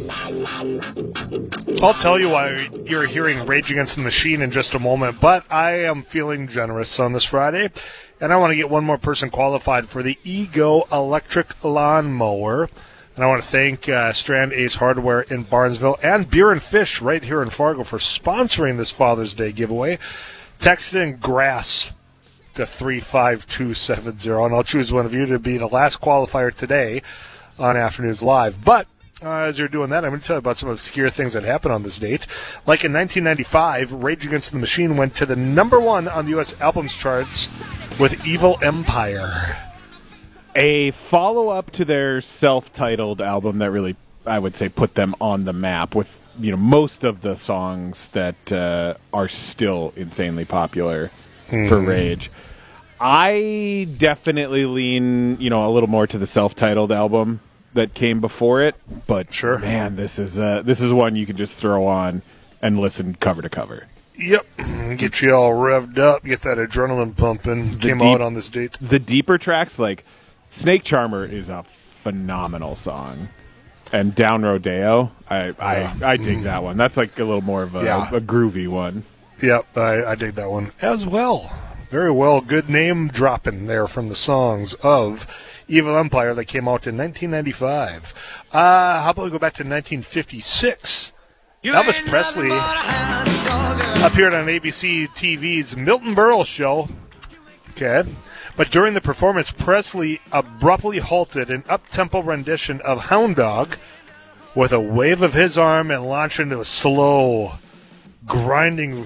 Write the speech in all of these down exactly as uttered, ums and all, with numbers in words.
I'll tell you why you're hearing Rage Against the Machine in just a moment, but I am feeling generous on this Friday, and I want to get one more person qualified for the Ego Electric Lawnmower. And I want to thank uh, Strand Ace Hardware in Barnesville and Beer and Fish right here in Fargo for sponsoring this Father's Day giveaway. Text in GRASS to three five two seven zero, and I'll choose one of you to be the last qualifier today on Afternoons Live. But uh, as you're doing that, I'm going to tell you about some obscure things that happened on this date. Like in nineteen ninety-five, Rage Against the Machine went to the number one on the U S albums charts with Evil Empire. A follow-up to their self-titled album that really, I would say, put them on the map with, you know, most of the songs that uh, are still insanely popular mm. for Rage. I definitely lean, you know, a little more to the self-titled album that came before it, but sure, man, this is uh, this is one you can just throw on and listen cover to cover. Yep, get you all revved up, get that adrenaline pumping. The came deep, out on this date. The deeper tracks, like Snake Charmer, is a phenomenal song, and Down Rodeo, I I, I dig that one. That's like a little more of a, yeah. a groovy one. Yep, I, I dig that one as well. Very well, good name dropping there from the songs of Evil Empire that came out in nineteen ninety-five. Uh, how about we go back to nineteen fifty-six? You Elvis Presley appeared on A B C T V's Milton Berle show. Okay. But during the performance, Presley abruptly halted an up-tempo rendition of Hound Dog with a wave of his arm and launched into a slow, grinding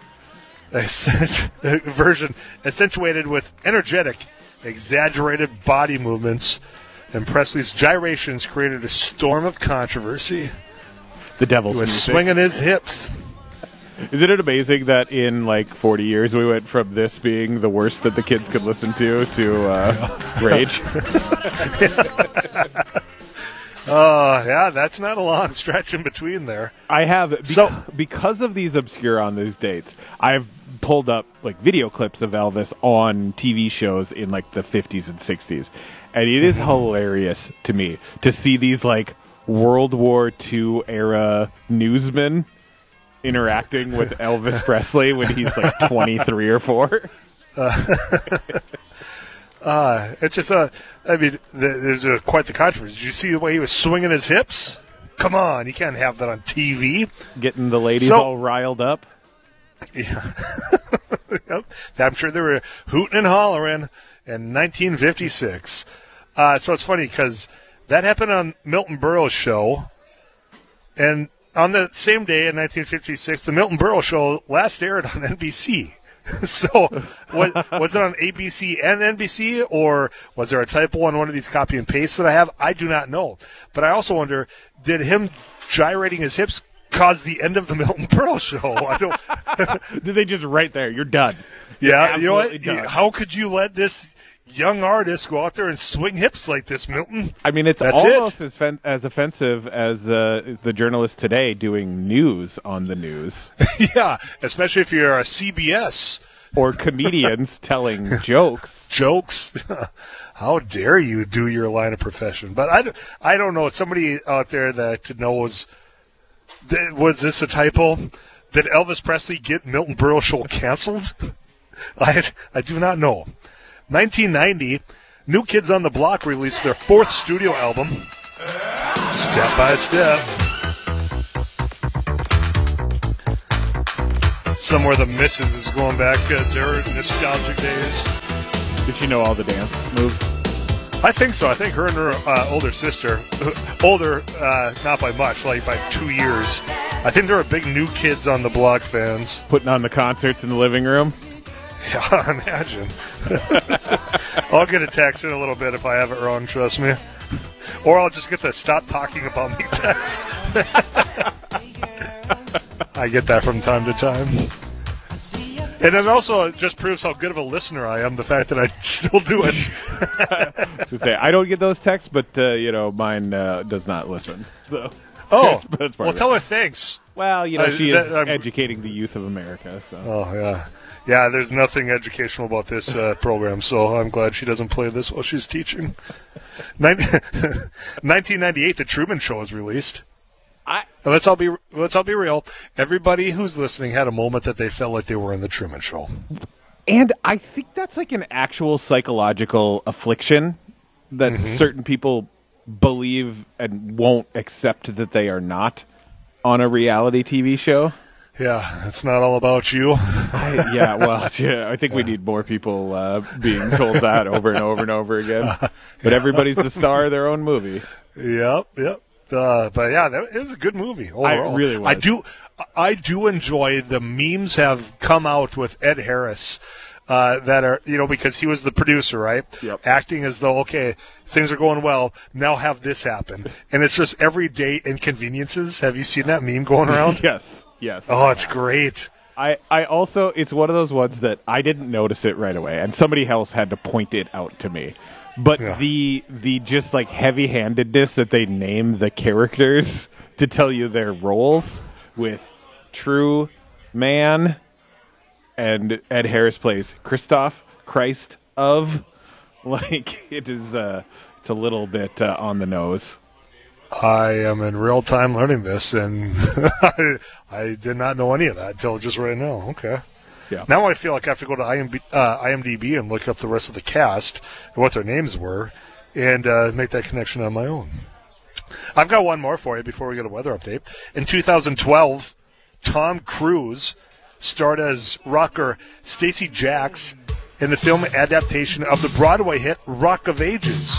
version accentuated with energetic, exaggerated body movements, and Presley's gyrations created a storm of controversy. The devil's he was music. Swinging his hips. Isn't it amazing that in like forty years we went from this being the worst that the kids could listen to to uh, Rage? Uh, yeah, that's not a long stretch in between there. I have, be- so, because of these obscure on these dates, I've pulled up like video clips of Elvis on T V shows in like the fifties and sixties. And it is hilarious to me to see these like World War Two era newsmen interacting with Elvis Presley when he's like twenty-three or four. Uh, uh, it's just a, I mean, there's a, quite the controversy. Did you see the way he was swinging his hips? Come on, you can't have that on T V. Getting the ladies so, all riled up. Yeah. Yep. I'm sure they were hooting and hollering in nineteen fifty-six. Uh, so it's funny because that happened on Milton Berle's show, and on the same day in nineteen fifty-six, the Milton Berle show last aired on N B C. So was, was it on A B C and N B C, or was there a typo on one of these copy and pastes that I have? I do not know. But I also wonder, did him gyrating his hips cause the end of the Milton Berle show? I don't. Did they just right there? You're done. Yeah, you know what? Done. How could you let this young artist go out there and swing hips like this, Milton? I mean, it's That's almost it. as fen- as offensive as uh, the journalist today doing news on the news. Yeah, especially if you're a C B S. Or comedians telling jokes. Jokes? How dare you do your line of profession? But I, I don't know. Somebody out there that knows, was this a typo? Did Elvis Presley get Milton Berle show canceled? I, I do not know. nineteen ninety, New Kids on the Block released their fourth studio album, Step by Step. Somewhere the missus is going back uh, to her nostalgic days. Did she know all the dance moves? I think so. I think her and her uh, older sister, older, uh, not by much, like by two years. I think they were big New Kids on the Block fans. Putting on the concerts in the living room? Yeah, imagine. I'll get a text in a little bit if I have it wrong, trust me. Or I'll just get the stop talking about me text. I get that from time to time. And it also just proves how good of a listener I am, the fact that I still do it. I was gonna say, I don't get those texts, but, uh, you know, mine uh, does not listen. So. Oh, that's, that's well, tell her thanks. Well, you know, uh, she that, is I'm, educating the youth of America. So. Oh, yeah. Yeah, there's nothing educational about this uh, program, so I'm glad she doesn't play this while she's teaching. nineteen ninety-eight, The Truman Show was released. I, let's all be let's all be real. Everybody who's listening had a moment that they felt like they were in the Truman Show. And I think that's like an actual psychological affliction that mm-hmm. certain people believe and won't accept that they are not on a reality T V show. Yeah, it's not all about you. I, yeah, well, yeah, I think we need more people uh, being told that over and over and over again. But yeah. Everybody's the star of their own movie. Yep, yep. Uh, but yeah, that, it was a good movie overall. I really was. I do, I do enjoy the memes have come out with Ed Harris. Uh, that are, you know, because he was the producer, right? Yep. Acting as though, okay, things are going well, now have this happen. And it's just everyday inconveniences. Have you seen that meme going around? Yes, yes. Oh, it's great. I, I also, it's one of those ones that I didn't notice it right away, and somebody else had to point it out to me. But yeah. the the just like heavy-handedness that they name the characters to tell you their roles with True Man... And Ed Harris plays Christoph Christ of, like it is, uh, it's a little bit uh, on the nose. I am in real time learning this, and I, I did not know any of that until just right now. Okay. Yeah. Now I feel like I have to go to I M D B, uh, I M D B and look up the rest of the cast and what their names were, and uh, make that connection on my own. I've got one more for you before we get a weather update. In two thousand twelve, Tom Cruise starred as rocker Stacey Jacks in the film adaptation of the Broadway hit Rock of Ages.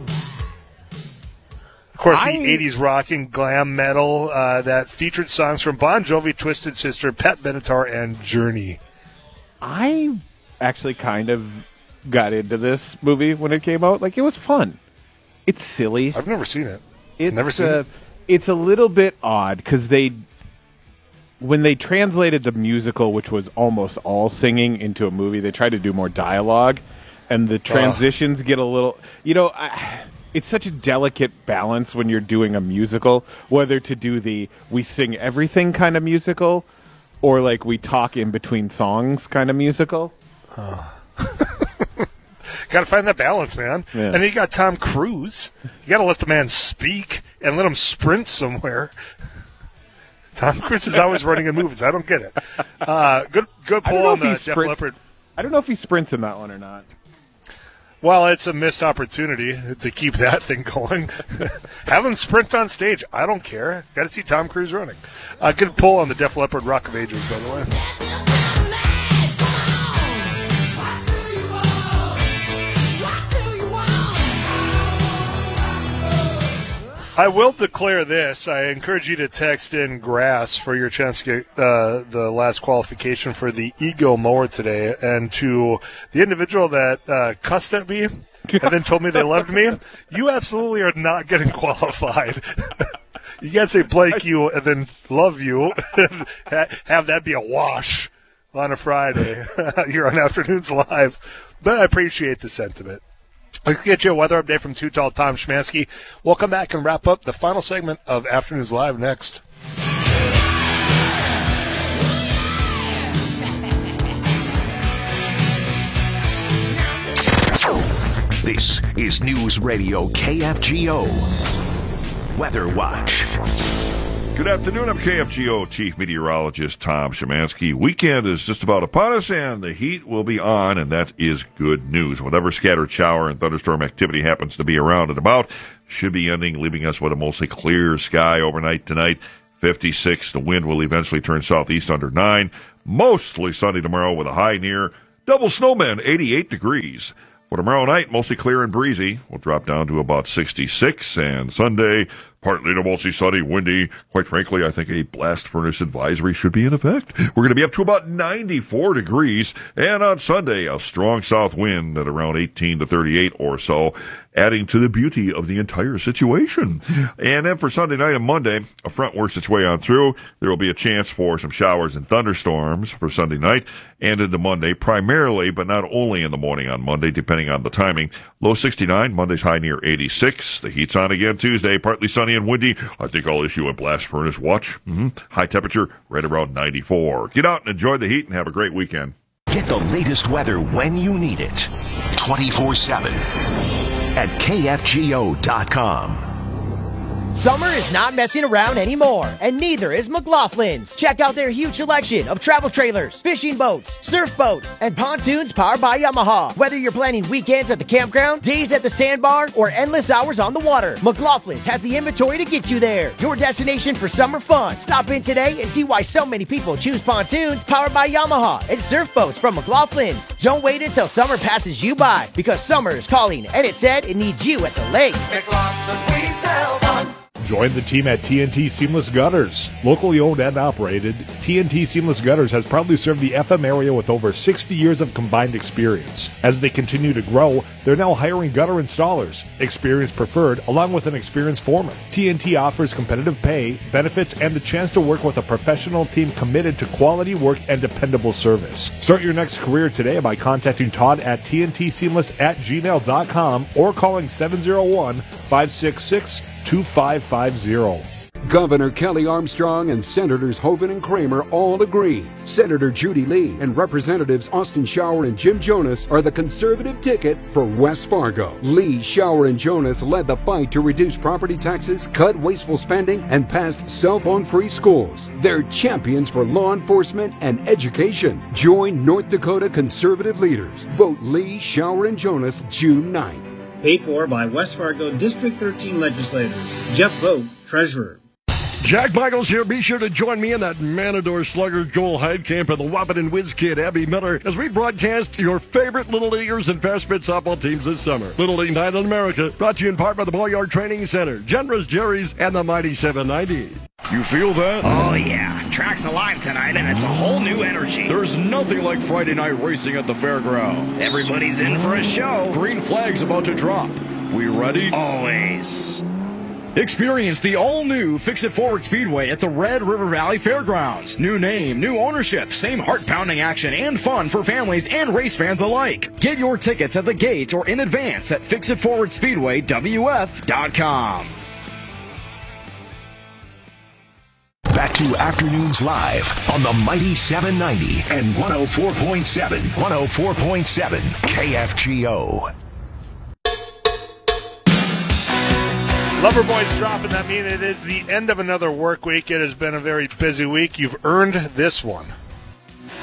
Of course, the I... eighties rock and glam metal uh, that featured songs from Bon Jovi, Twisted Sister, Pat Benatar, and Journey. I actually kind of got into this movie when it came out. Like, it was fun. It's silly. I've never seen it. It's, never seen uh, it. It's a little bit odd because they... When they translated the musical, which was almost all singing, into a movie, they tried to do more dialogue, and the transitions uh. get a little... You know, I, it's such a delicate balance when you're doing a musical, whether to do the we sing everything kind of musical, or like we talk in between songs kind of musical. Uh. Got to find that balance, man. Yeah. And you got Tom Cruise. You got to let the man speak and let him sprint somewhere. Tom Cruise is always running in movies. I don't get it. Uh, good good pull on the Def sprints, Leppard. I don't know if he sprints in that one or not. Well, it's a missed opportunity to keep that thing going. Have him sprint on stage. I don't care. Got to see Tom Cruise running. Uh, good pull on the Def Leppard Rock of Ages, by the way. I will declare this. I encourage you to text in grass for your chance to get uh, the last qualification for the Ego mower today. And to the individual that uh, cussed at me and then told me they loved me, you absolutely are not getting qualified. You can't say Blake you and then love you and have that be a wash on a Friday. You're on Afternoons Live. But I appreciate the sentiment. Let's get you a weather update from Too Tall Tom Schmansky. We'll come back and wrap up the final segment of Afternoons Live next. This is News Radio K F G O Weather Watch. Good afternoon. I'm K F G O Chief Meteorologist Tom Szymanski. Weekend is just about upon us, and the heat will be on, and that is good news. Whatever scattered shower and thunderstorm activity happens to be around and about should be ending, leaving us with a mostly clear sky overnight tonight. fifty-six. The wind will eventually turn southeast under nine. Mostly sunny tomorrow with a high near double snowman, eighty-eight degrees. For tomorrow night, mostly clear and breezy. We'll drop down to about sixty-six, and Sunday, partly to mostly sunny, windy. Quite frankly, I think a blast furnace advisory should be in effect. We're going to be up to about ninety-four degrees, and on Sunday, a strong south wind at around eighteen to thirty-eight or so, adding to the beauty of the entire situation. And then for Sunday night and Monday, a front works its way on through. There will be a chance for some showers and thunderstorms for Sunday night and into Monday, primarily, but not only in the morning on Monday, depending on the timing. Low sixty-nine, Monday's high near eighty-six. The heat's on again Tuesday, partly sunny and windy. I think I'll issue a blast furnace watch. Mm-hmm. High temperature right around ninety-four. Get out and enjoy the heat and have a great weekend. Get the latest weather when you need it. twenty-four seven at K F G O dot com. Summer is not messing around anymore, and neither is McLaughlin's. Check out their huge selection of travel trailers, fishing boats, surf boats, and pontoons powered by Yamaha. Whether you're planning weekends at the campground, days at the sandbar, or endless hours on the water, McLaughlin's has the inventory to get you there. Your destination for summer fun. Stop in today and see why so many people choose pontoons powered by Yamaha and surf boats from McLaughlin's. Don't wait until summer passes you by, because summer is calling, and it said it needs you at the lake. McLaughlin's, we sell fun. Join the team at T N T Seamless Gutters. Locally owned and operated, T N T Seamless Gutters has proudly served the F M area with over sixty years of combined experience. As they continue to grow, they're now hiring gutter installers, experience preferred, along with an experienced foreman. T N T offers competitive pay, benefits, and the chance to work with a professional team committed to quality work and dependable service. Start your next career today by contacting Todd at T N T Seamless at gmail dot com or calling seven oh one, five six six, two five five zero. Governor Kelly Armstrong and Senators Hoeven and Kramer all agree. Senator Judy Lee and Representatives Austin Shower and Jim Jonas are the conservative ticket for West Fargo. Lee, Shower, and Jonas led the fight to reduce property taxes, cut wasteful spending, and passed cell phone-free schools. They're champions for law enforcement and education. Join North Dakota conservative leaders. Vote Lee, Shower, and Jonas June ninth. Paid for by West Fargo District thirteen legislators. Jeff Vogt, Treasurer. Jack Michaels here. Be sure to join me and that Matador slugger Joel Heidkamp and the Wahpeton Whiz Kid Abby Miller as we broadcast your favorite Little Leaguers and Fast Fit softball teams this summer. Little League Night in America, brought to you in part by the Ball Yard Training Center, Generous Jerry's, and the Mighty seven ninety. You feel that? Oh, yeah. Track's alive tonight, and it's a whole new energy. There's nothing like Friday night racing at the fairgrounds. Everybody's in for a show. Green flag's about to drop. We ready? Always. Experience the all-new Fix-It Forward Speedway at the Red River Valley Fairgrounds. New name, new ownership, same heart-pounding action and fun for families and race fans alike. Get your tickets at the gate or in advance at fix it forward speedway w f dot com. Back to Afternoons Live on the Mighty seven ninety and one oh four point seven. one oh four point seven K F G O. Loverboy's dropping. That means it is the end of another work week. It has been a very busy week. You've earned this one.